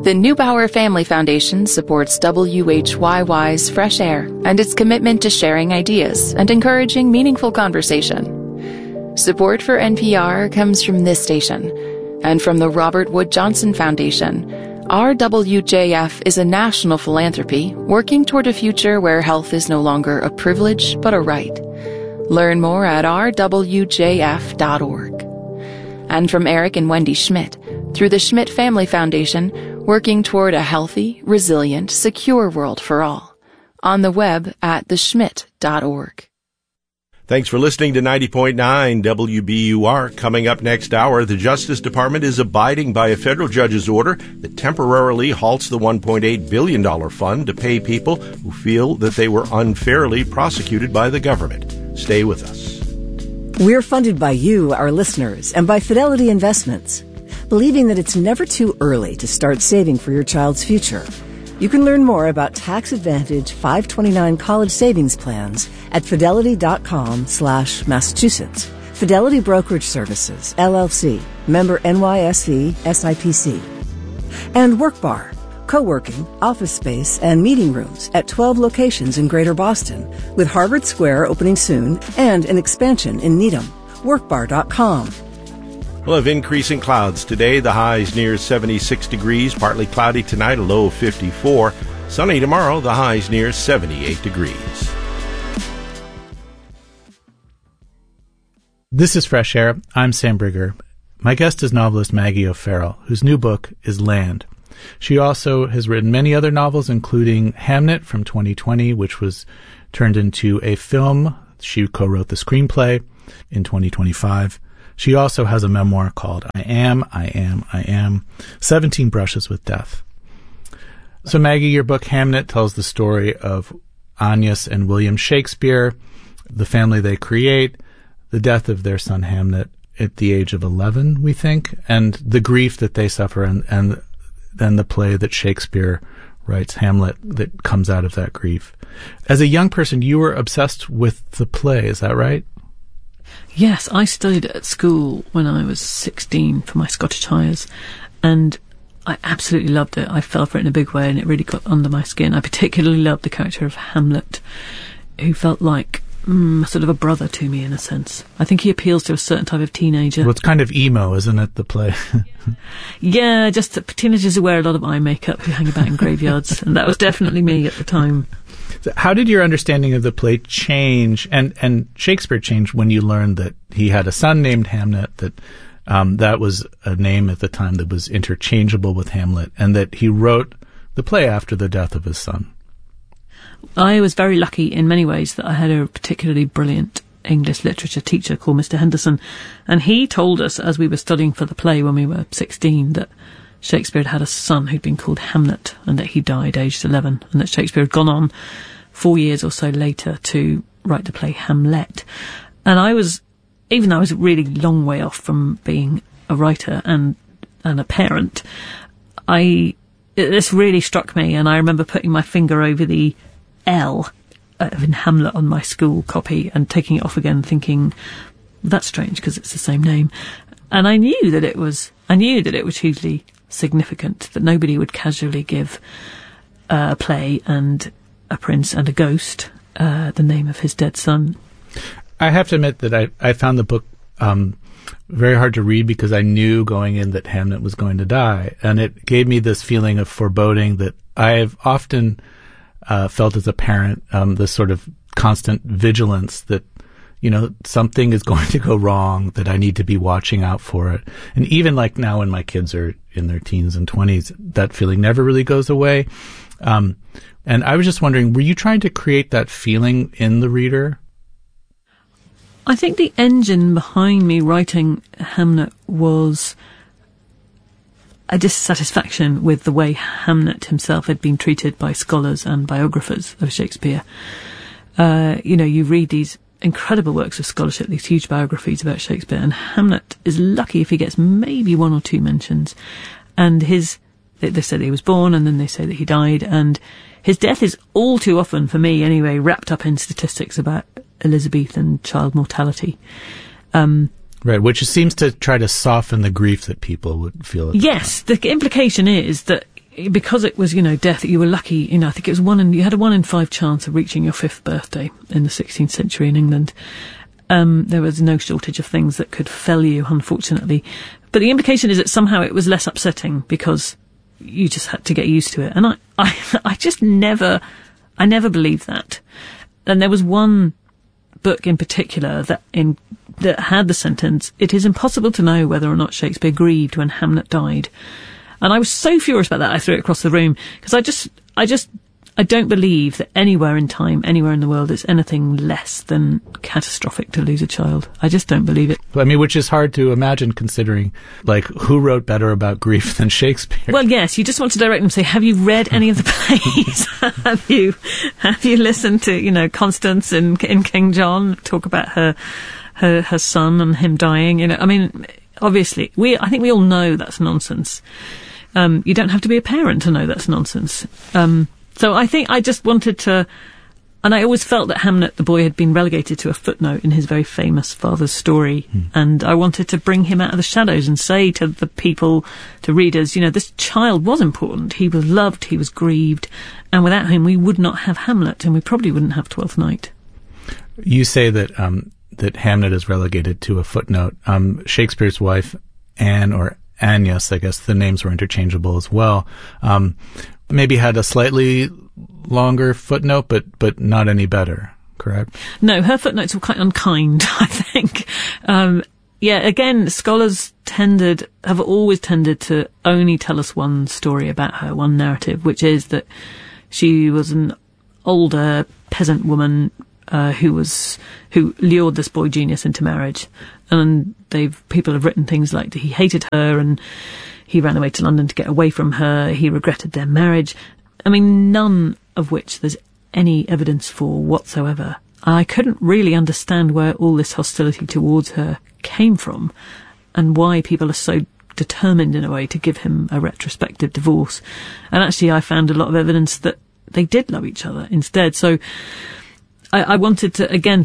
The Neubauer Family Foundation supports WHYY's Fresh Air and its commitment to sharing ideas and encouraging meaningful conversation. Support for NPR comes from this station and from the Robert Wood Johnson Foundation. RWJF is a national philanthropy working toward a future where health is no longer a privilege but a right. Learn more at rwjf.org. And from Eric and Wendy Schmidt, through the Schmidt Family Foundation, working toward a healthy, resilient, secure world for all. On the web at theschmidt.org. Thanks for listening to 90.9 WBUR. Coming up next hour, the Justice Department is abiding by a federal judge's order that temporarily halts the $1.8 billion fund to pay people who feel that they were unfairly prosecuted by the government. Stay with us. We're funded by you, our listeners, and by Fidelity Investments, believing that it's never too early to start saving for your child's future. You can learn more about Tax Advantage 529 college savings plans at fidelity.com/Massachusetts. Fidelity Brokerage Services, LLC, member NYSE, SIPC. And WorkBar, co-working, office space, and meeting rooms at 12 locations in Greater Boston, with Harvard Square opening soon and an expansion in Needham. WorkBar.com. We'll have increasing clouds today. The highs near 76 degrees, partly cloudy tonight, a low of 54. Sunny tomorrow, the highs near 78 degrees. This is Fresh Air. I'm Sam Brigger. My guest is novelist Maggie O'Farrell, whose new book is Land. She also has written many other novels, including Hamnet from 2020, which was turned into a film. She co-wrote the screenplay in 2025. She also has a memoir called I Am, 17 Brushes with Death. So Maggie, your book Hamnet tells the story of Agnes and William Shakespeare, the family they create, the death of their son Hamnet at the age of 11, we think, and the grief that they suffer, and then the play that Shakespeare writes, Hamlet, that comes out of that grief. As a young person, you were obsessed with the play, is that right? Yes, I studied at school when I was 16 for my Scottish Highers, and I absolutely loved it. I fell for it in a big way, and it really got under my skin. I particularly loved the character of Hamlet, who felt like sort of a brother to me in a sense. I think he appeals to a certain type of teenager. Well, it's kind of emo, isn't it, the play? Yeah, just that teenagers who wear a lot of eye makeup, who hang about in graveyards, and that was definitely me at the time. So how did your understanding of the play change, and Shakespeare change, when you learned that he had a son named Hamnet, that that was a name at the time that was interchangeable with Hamlet, and that he wrote the play after the death of his son? I was very lucky in many ways that I had a particularly brilliant English literature teacher called Mr. Henderson, and he told us as we were studying for the play when we were 16 that Shakespeare had a son who'd been called Hamnet, and that he died aged 11, and that Shakespeare had gone on 4 years or so later to write the play Hamlet. And I was, even though I was a really long way off from being a writer and a parent, this really struck me, and I remember putting my finger over the L in Hamlet on my school copy and taking it off again, thinking, that's strange because it's the same name. And I knew that it was hugely significant, that nobody would casually give a play and a prince and a ghost the name of his dead son. I have to admit that I found the book very hard to read because I knew going in that Hamnet was going to die, and it gave me this feeling of foreboding that I've often felt as a parent, this sort of constant vigilance that, you know, something is going to go wrong, that I need to be watching out for it. And even like now when my kids are in their teens and 20s, that feeling never really goes away. And I was just wondering, were you trying to create that feeling in the reader? I think the engine behind me writing Hamnet was a dissatisfaction with the way Hamnet himself had been treated by scholars and biographers of Shakespeare. You read these incredible works of scholarship, these huge biographies about Shakespeare, and Hamlet is lucky if he gets maybe one or two mentions. And they said he was born, and then they say that he died, and his death is all too often, for me anyway, wrapped up in statistics about Elizabethan child mortality. Right, which seems to try to soften the grief that people would feel. Yes, the implication is that because it was, death, you were lucky, I think it was you had a 1 in 5 chance of reaching your 5th birthday in the 16th century in England. There was no shortage of things that could fell you, unfortunately. But the implication is that somehow it was less upsetting because you just had to get used to it. And I just never believed that. And there was one book in particular that had the sentence, "It is impossible to know whether or not Shakespeare grieved when Hamlet died." And I was so furious about that, I threw it across the room, because I don't believe that anywhere in time, anywhere in the world, it's anything less than catastrophic to lose a child. I just don't believe it. I mean, which is hard to imagine considering, who wrote better about grief than Shakespeare? Well, yes, you just want to direct them and say, have you read any of the plays? have you listened to, Constance in King John talk about her son and him dying? I mean, obviously, I think we all know that's nonsense. You don't have to be a parent to know that's nonsense. So I think I just wanted to, and I always felt that Hamnet, the boy, had been relegated to a footnote in his very famous father's story. And I wanted to bring him out of the shadows and say to the people, to readers, this child was important. He was loved, he was grieved, and without him we would not have Hamlet, and we probably wouldn't have Twelfth Night. You say that that Hamnet is relegated to a footnote. Shakespeare's wife, Anne, or Agnes, I guess the names were interchangeable as well, maybe had a slightly longer footnote, but not any better, correct? No, her footnotes were quite unkind, I think. Again, scholars have always tended to only tell us one story about her, one narrative, which is that she was an older peasant woman who lured this boy genius into marriage. And people have written things like he hated her and he ran away to London to get away from her. He regretted their marriage. I mean, none of which there's any evidence for whatsoever. I couldn't really understand where all this hostility towards her came from and why people are so determined in a way to give him a retrospective divorce. And actually I found a lot of evidence that they did love each other instead. So I wanted to, again,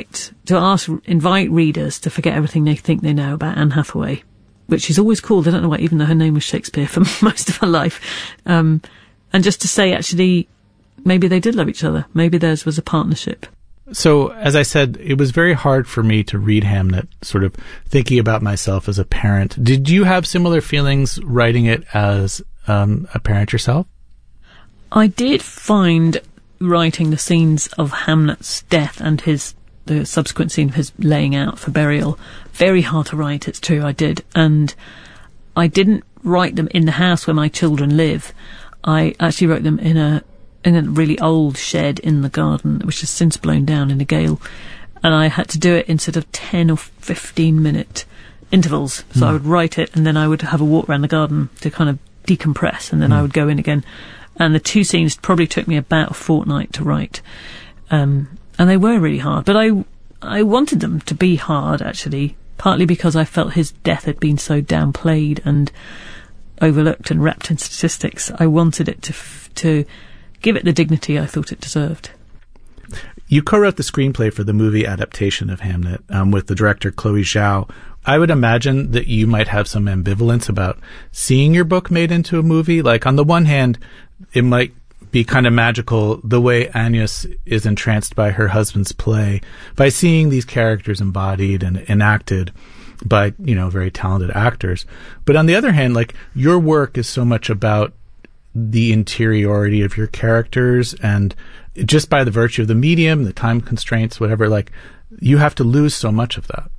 invite readers to forget everything they think they know about Anne Hathaway, which she's always called, I don't know why, even though her name was Shakespeare for most of her life. And just to say, actually, maybe they did love each other. Maybe theirs was a partnership. So, as I said, it was very hard for me to read Hamnet, sort of thinking about myself as a parent. Did you have similar feelings writing it as a parent yourself? I did find writing the scenes of Hamlet's death and the subsequent scene of his laying out for burial very hard to write. It's true, I did. And I didn't write them in the house where my children live. I actually wrote them in a really old shed in the garden, which has since blown down in a gale. And I had to do it in sort of 10 or 15 minute intervals. So I would write it and then I would have a walk around the garden to kind of decompress, and then I would go in again. And the 2 scenes probably took me about a fortnight to write. And they were really hard. But I wanted them to be hard, actually, partly because I felt his death had been so downplayed and overlooked and wrapped in statistics. I wanted it to give it the dignity I thought it deserved. You co-wrote the screenplay for the movie adaptation of Hamnet with the director Chloe Zhao. I would imagine that you might have some ambivalence about seeing your book made into a movie. Like, on the one hand, it might be kind of magical the way Agnes is entranced by her husband's play, by seeing these characters embodied and enacted by, very talented actors. But on the other hand, your work is so much about the interiority of your characters, and just by the virtue of the medium, the time constraints, whatever, you have to lose so much of that.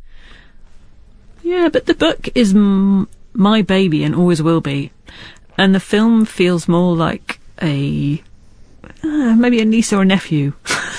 Yeah, but the book is my baby and always will be. And the film feels more like maybe a niece or a nephew.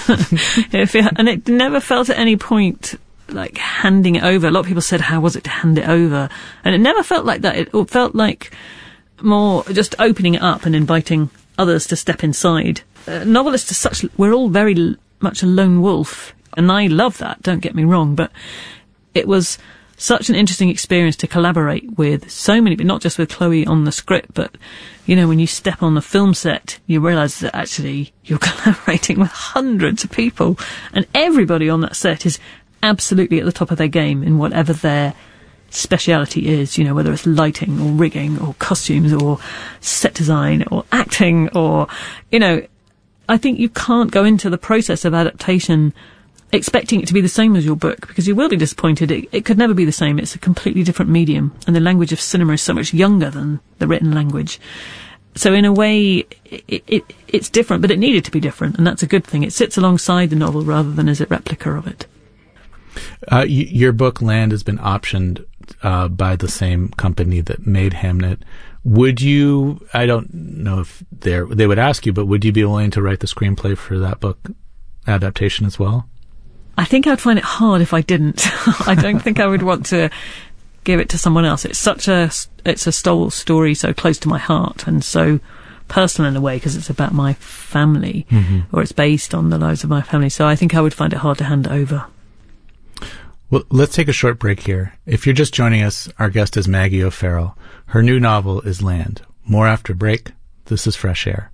And it never felt at any point like handing it over. A lot of people said, how was it to hand it over? And it never felt like that. It felt like more just opening it up and inviting others to step inside. Novelists are we're all very much a lone wolf. And I love that, don't get me wrong. But it was such an interesting experience to collaborate with so many, but not just with Chloe on the script, but, when you step on the film set, you realise that actually you're collaborating with hundreds of people, and everybody on that set is absolutely at the top of their game in whatever their speciality is, whether it's lighting or rigging or costumes or set design or acting or, I think you can't go into the process of adaptation expecting it to be the same as your book, because you will be disappointed. It could never be the same. It's a completely different medium, and the language of cinema is so much younger than the written language. So in a way, it's different, but it needed to be different, and that's a good thing. It sits alongside the novel rather than as a replica of it. Your book, Land, has been optioned by the same company that made Hamnet. Would you, I don't know if they would ask you, but would you be willing to write the screenplay for that book adaptation as well? I think I'd find it hard if I didn't. I don't think I would want to give it to someone else. It's a story so close to my heart and so personal in a way, because it's about my family, or it's based on the lives of my family. So I think I would find it hard to hand it over. Well, let's take a short break here. If you're just joining us, our guest is Maggie O'Farrell. Her new novel is Land. More after break. This is Fresh Air.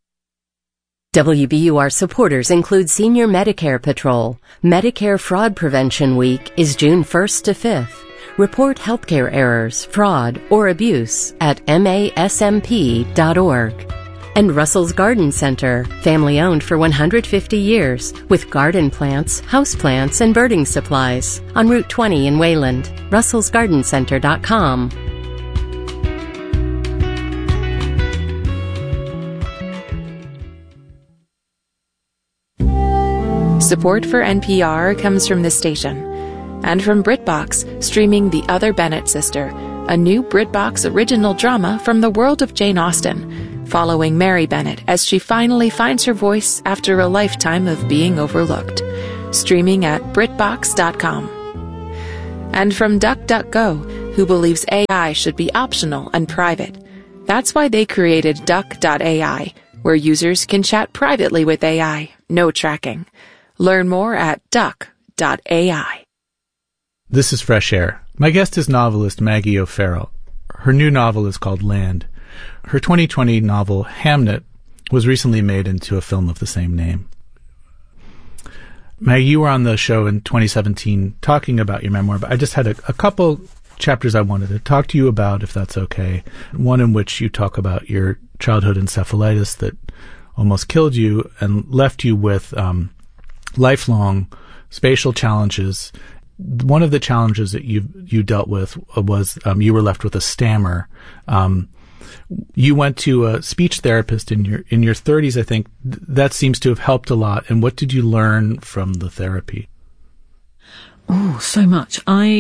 WBUR supporters include Senior Medicare Patrol. Medicare Fraud Prevention Week is June 1st to 5th. Report healthcare errors, fraud, or abuse at masmp.org. And Russell's Garden Center, family-owned for 150 years, with garden plants, houseplants, and birding supplies. On Route 20 in Wayland. russellsgardencenter.com. Support for NPR comes from this station and from BritBox, streaming The Other Bennett Sister, a new BritBox original drama from the world of Jane Austen, following Mary Bennett as she finally finds her voice after a lifetime of being overlooked. Streaming at BritBox.com. And from DuckDuckGo, who believes AI should be optional and private. That's why they created Duck.ai, where users can chat privately with AI, no tracking. Learn more at duck.ai. This is Fresh Air. My guest is novelist Maggie O'Farrell. Her new novel is called Land. Her 2020 novel, Hamnet, was recently made into a film of the same name. Maggie, you were on the show in 2017 talking about your memoir, but I just had a couple chapters I wanted to talk to you about, if that's okay. One in which you talk about your childhood encephalitis that almost killed you and left you with lifelong spatial challenges. One of the challenges that you dealt with was you were left with a stammer. You went to a speech therapist in your 30s, I think. That seems to have helped a lot. And what did you learn from the therapy? Oh, so much.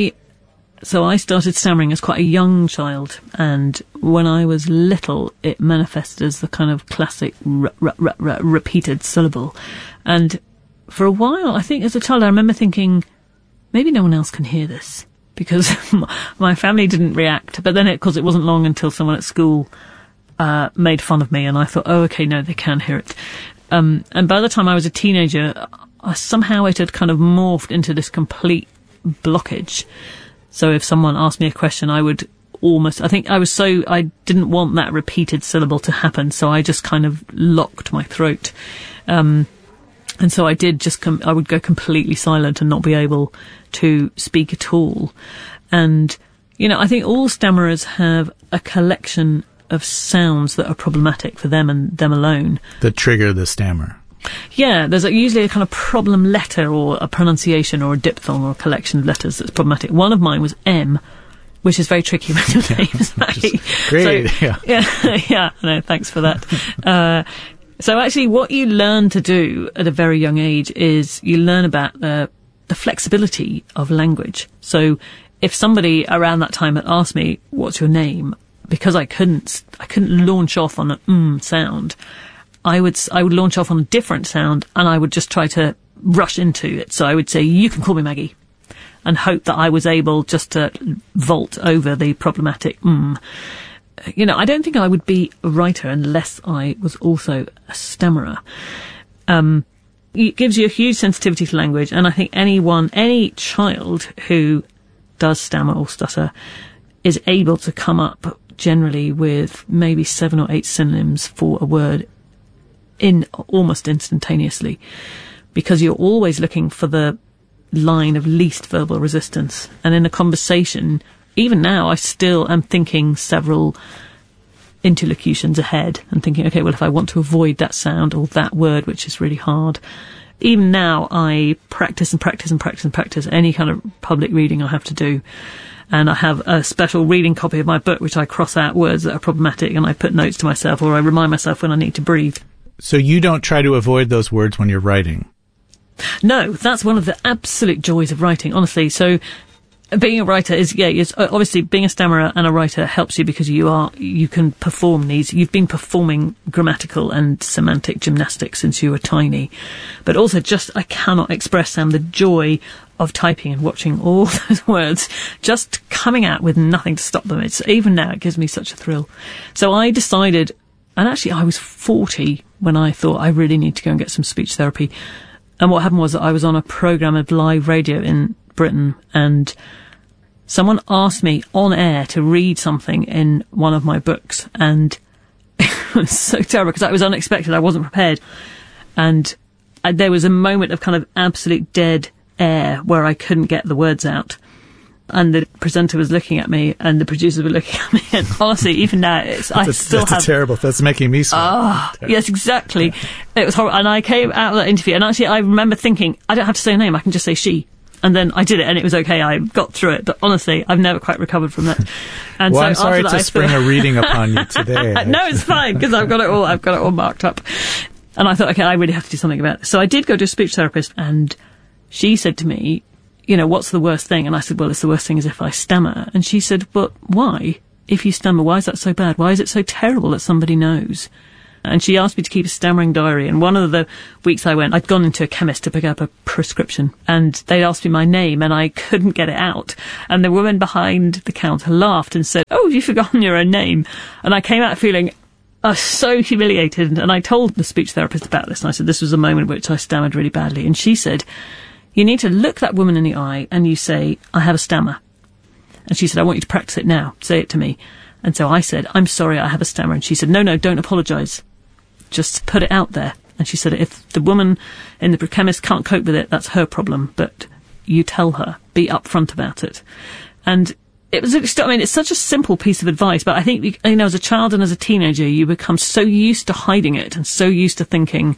So I started stammering as quite a young child, and when I was little, it manifested as the kind of classic repeated syllable. And for a while, I think as a child, I remember thinking, maybe no one else can hear this, because my family didn't react. But then, because it wasn't long until someone at school made fun of me, and I thought, oh, okay, no, they can hear it. And by the time I was a teenager, somehow it had kind of morphed into this complete blockage. So if someone asked me a question, I would I didn't want that repeated syllable to happen, so I just kind of locked my throat. And so I did I would go completely silent and not be able to speak at all. And, I think all stammerers have a collection of sounds that are problematic for them and them alone. That trigger the stammer. Yeah, there's usually a kind of problem letter or a pronunciation or a diphthong or a collection of letters that's problematic. One of mine was M, which is very tricky when your name is Maggie. Great, so, yeah. No, thanks for that. So actually what you learn to do at a very young age is you learn about the flexibility of language. So if somebody around that time had asked me, what's your name? Because I couldn't launch off on an sound. I would launch off on a different sound, and I would just try to rush into it. So I would say, you can call me Maggie, and hope that I was able just to vault over the problematic I don't think I would be a writer unless I was also a stammerer. It gives you a huge sensitivity to language, and I think any child who does stammer or stutter is able to come up generally with maybe 7 or 8 synonyms for a word in almost instantaneously, because you're always looking for the line of least verbal resistance. And in a conversation, even now, I still am thinking several interlocutions ahead and thinking, okay, well, if I want to avoid that sound or that word, which is really hard, even now I practice and practice and practice and practice any kind of public reading I have to do. And I have a special reading copy of my book, which I cross out words that are problematic, and I put notes to myself, or I remind myself when I need to breathe. So you don't try to avoid those words when you're writing? No, that's one of the absolute joys of writing, honestly. So being a writer is obviously being a stammerer and a writer helps you because you can perform these. You've been performing grammatical and semantic gymnastics since you were tiny. But also I cannot express, Sam, the joy of typing and watching all those words just coming out with nothing to stop them. Even now, it gives me such a thrill. So I decided, and actually I was 40 when I thought I really need to go and get some speech therapy. And what happened was that I was on a programme of live radio in Britain, and someone asked me on air to read something in one of my books, and it was so terrible because it was unexpected. I wasn't prepared. And there was a moment of kind of absolute dead air where I couldn't get the words out. And the presenter was looking at me, and the producers were looking at me. And honestly, even now, that's terrible. That's making me smile. Yes, exactly. It was horrible. And I came out of that interview, and actually, I remember thinking, I don't have to say a name. I can just say she. And then I did it, and it was okay. I got through it. But honestly, I've never quite recovered from that. And well, so I'm sorry to spring a reading upon you today. No, it's fine because I've got it all marked up. And I thought, okay, I really have to do something about this. So I did go to a speech therapist, and she said to me, what's the worst thing? And I said, well, it's the worst thing is if I stammer. And she said, but why? If you stammer, why is that so bad? Why is it so terrible that somebody knows? And she asked me to keep a stammering diary. And one of the weeks I went, I'd gone into a chemist to pick up a prescription, and they'd asked me my name, and I couldn't get it out. And the woman behind the counter laughed and said, oh, you've forgotten your own name. And I came out feeling so humiliated. And I told the speech therapist about this, and I said, this was a moment in which I stammered really badly. And she said, you need to look that woman in the eye and you say, I have a stammer. And she said, I want you to practice it now. Say it to me. And so I said, I'm sorry, I have a stammer. And she said, no, don't apologise. Just put it out there. And she said, if the woman in the chemist can't cope with it, that's her problem. But you tell her, be upfront about it. And it was, it's such a simple piece of advice, but I think, as a child and as a teenager, you become so used to hiding it and so used to thinking,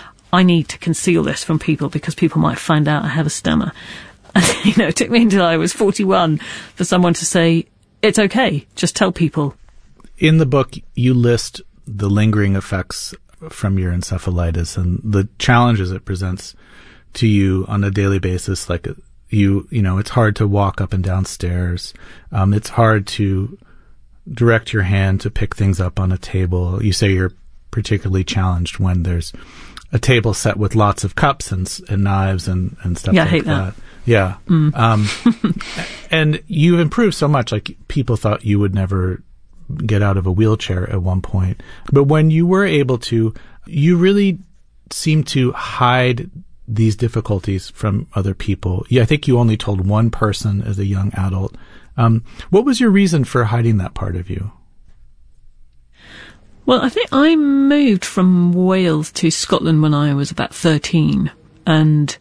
I need to conceal this from people because people might find out I have a stammer. And, it took me until I was 41 for someone to say, it's okay, just tell people. In the book, you list the lingering effects from your encephalitis and the challenges it presents to you on a daily basis. Like, it's hard to walk up and down stairs. It's hard to direct your hand to pick things up on a table. You say you're particularly challenged when there's a table set with lots of cups and knives and stuff like I hate that. Yeah. And you've improved so much. Like, people thought you would never get out of a wheelchair at one point. But when you were able to, you really seemed to hide these difficulties from other people. I think you only told one person as a young adult. What was your reason for hiding that part of you? Well, I think I moved from Wales to Scotland when I was about 13. And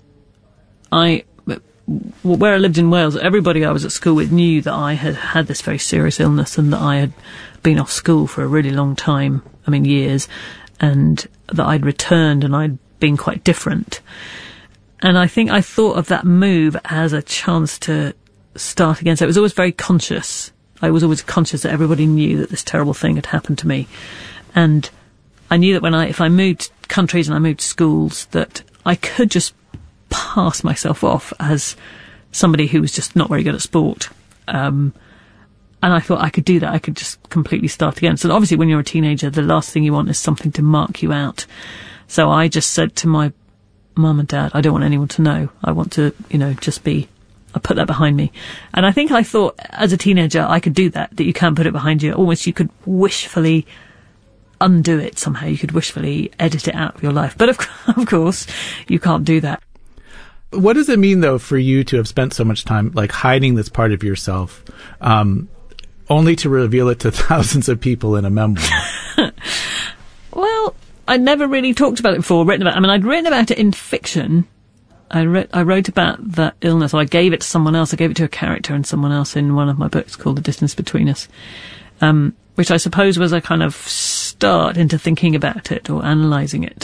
where I lived in Wales, everybody I was at school with knew that I had had this very serious illness and that I had been off school for a really long time, years, and that I'd returned and I'd been quite different. And I think I thought of that move as a chance to start again. So it was always very conscious. I was always conscious that everybody knew that this terrible thing had happened to me. And I knew that if I moved countries and I moved schools, that I could just pass myself off as somebody who was just not very good at sport. And I thought I could do that. I could just completely start again. So obviously when you're a teenager, the last thing you want is something to mark you out. So I just said to my mum and dad, I don't want anyone to know. I want to, I put that behind me. And I think I thought as a teenager I could do that you can put it behind you. Almost you could wishfully undo it somehow. You could wishfully edit it out of your life. But of course, you can't do that. What does it mean, though, for you to have spent so much time, hiding this part of yourself, only to reveal it to thousands of people in a memoir? Well, I'd never really talked about it before, I'd written about it in fiction, I wrote about that illness, or I gave it to someone else. I gave it to a character and someone else in one of my books called The Distance Between Us, which I suppose was a kind of start into thinking about it or analysing it.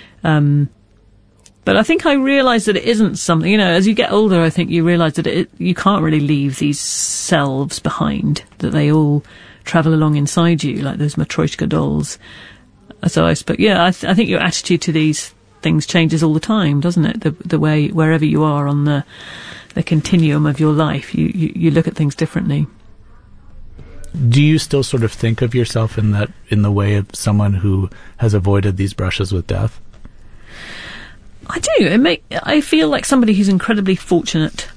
But I think I realised that it isn't something, as you get older, I think you realise that you can't really leave these selves behind, that they all travel along inside you, like those Matryoshka dolls. So I think your attitude to these things changes all the time, doesn't it? The way, wherever you are on the continuum of your life, you look at things differently. Do you still sort of think of yourself in the way of someone who has avoided these brushes with death? I do. I feel like somebody who's incredibly fortunate,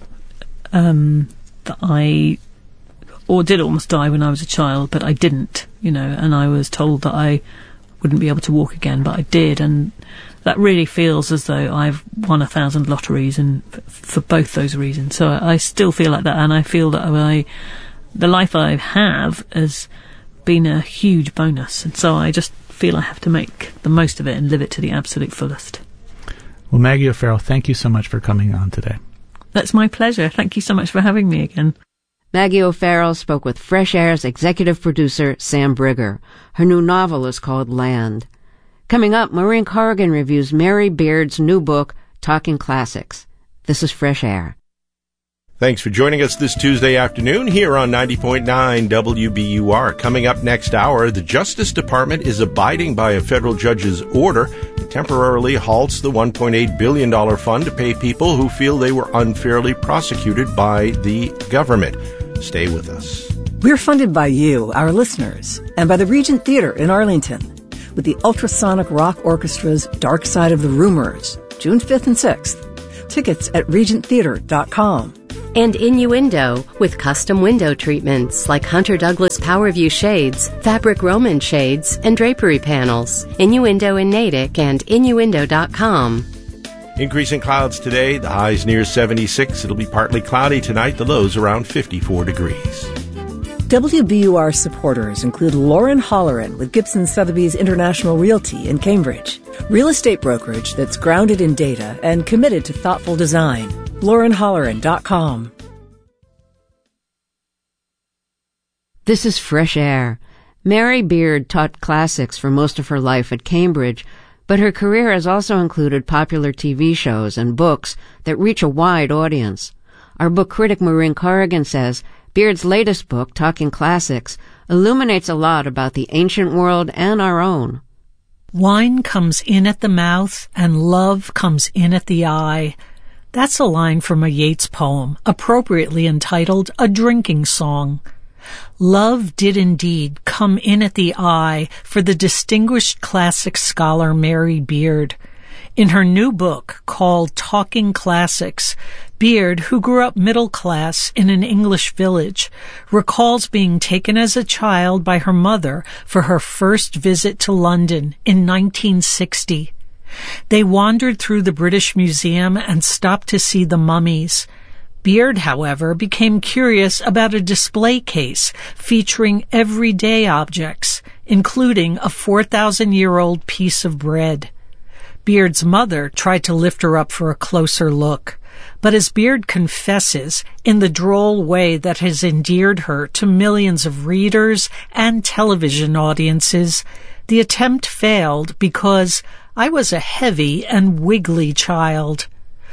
that I did almost die when I was a child, but I didn't, and I was told that I wouldn't be able to walk again, but I did, and that really feels as though I've won 1,000 lotteries, and for both those reasons. So I still feel like that, and I feel that the life I have has been a huge bonus, and so I just feel I have to make the most of it and live it to the absolute fullest. Well, Maggie O'Farrell, thank you so much for coming on today. That's my pleasure. Thank you so much for having me again. Maggie O'Farrell spoke with Fresh Air's executive producer, Sam Brigger. Her new novel is called Land. Coming up, Maureen Corrigan reviews Mary Beard's new book, Talking Classics. This is Fresh Air. Thanks for joining us this Tuesday afternoon here on 90.9 WBUR. Coming up next hour, the Justice Department is abiding by a federal judge's order that temporarily halts the $1.8 billion fund to pay people who feel they were unfairly prosecuted by the government. Stay with us. We're funded by you, our listeners, and by the Regent Theater in Arlington, with the Ultrasonic Rock Orchestra's Dark Side of the Rumors, June 5th and 6th. Tickets at regenttheater.com. And Innuendo, with custom window treatments like Hunter Douglas PowerView shades, fabric Roman shades, and drapery panels. Innuendo in Natick and Innuendo.com. Increasing clouds today, the highs near 76. It'll be partly cloudy tonight, the lows around 54 degrees. WBUR supporters include Lauren Holleran with Gibson Sotheby's International Realty in Cambridge, real estate brokerage that's grounded in data and committed to thoughtful design. LaurenHolleran.com. This is Fresh Air. Mary Beard taught classics for most of her life at Cambridge, but her career has also included popular TV shows and books that reach a wide audience. Our book critic Maureen Corrigan says Beard's latest book, Talking Classics, illuminates a lot about the ancient world and our own. Wine comes in at the mouth and love comes in at the eye. That's a line from a Yeats poem, appropriately entitled A Drinking Song. Love did indeed come in at the eye for the distinguished classic scholar Mary Beard. In her new book called Talking Classics, Beard, who grew up middle class in an English village, recalls being taken as a child by her mother for her first visit to London in 1960. They wandered through the British Museum and stopped to see the mummies. Beard, however, became curious about a display case featuring everyday objects, including a 4,000-year-old piece of bread. Beard's mother tried to lift her up for a closer look, but as Beard confesses, in the droll way that has endeared her to millions of readers and television audiences, the attempt failed because I was a heavy and wiggly child.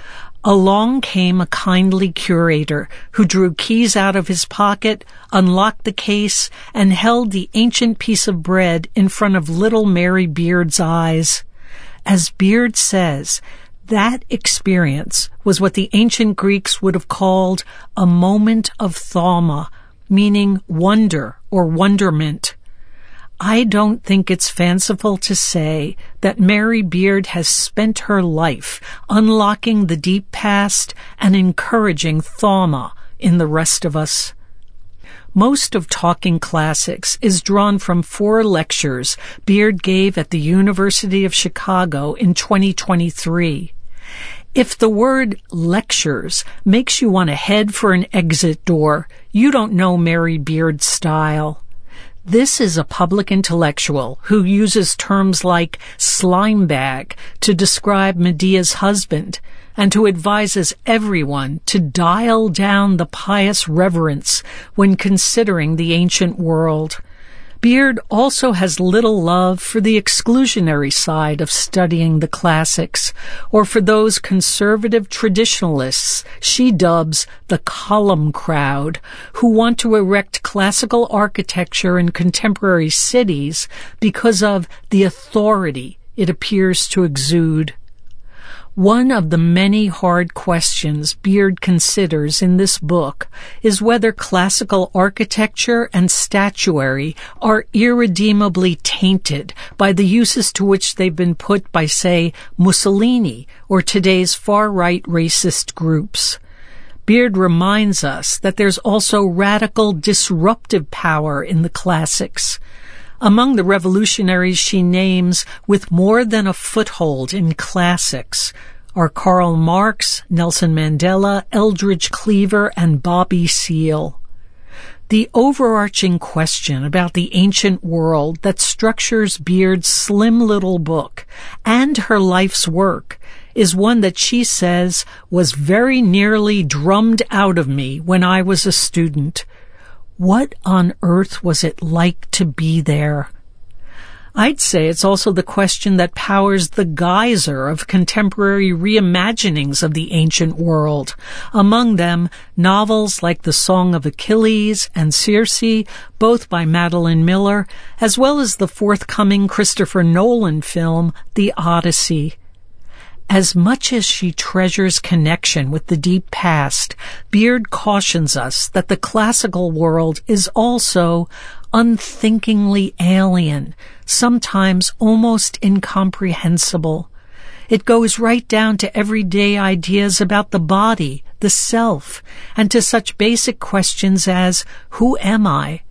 Along came a kindly curator who drew keys out of his pocket, unlocked the case, and held the ancient piece of bread in front of little Mary Beard's eyes. As Beard says, that experience was what the ancient Greeks would have called a moment of thauma, meaning wonder or wonderment. I don't think it's fanciful to say that Mary Beard has spent her life unlocking the deep past and encouraging thauma in the rest of us. Most of Talking Classics is drawn from 4 lectures Beard gave at the University of Chicago in 2023. If the word lectures makes you want to head for an exit door, you don't know Mary Beard's style. This is a public intellectual who uses terms like slime bag to describe Medea's husband, and who advises everyone to dial down the pious reverence when considering the ancient world. Beard also has little love for the exclusionary side of studying the classics, or for those conservative traditionalists she dubs the column crowd, who want to erect classical architecture in contemporary cities because of the authority it appears to exude. One of the many hard questions Beard considers in this book is whether classical architecture and statuary are irredeemably tainted by the uses to which they've been put by, say, Mussolini or today's far-right racist groups. Beard reminds us that there's also radical disruptive power in the classics. Among the revolutionaries she names with more than a foothold in classics are Karl Marx, Nelson Mandela, Eldridge Cleaver, and Bobby Seale. The overarching question about the ancient world that structures Beard's slim little book and her life's work is one that she says was very nearly drummed out of me when I was a student. What on earth was it like to be there? I'd say it's also the question that powers the geyser of contemporary reimaginings of the ancient world, among them novels like The Song of Achilles and Circe, both by Madeline Miller, as well as the forthcoming Christopher Nolan film, The Odyssey. As much as she treasures connection with the deep past, Beard cautions us that the classical world is also unthinkingly alien, sometimes almost incomprehensible. It goes right down to everyday ideas about the body, the self, and to such basic questions as, who am I?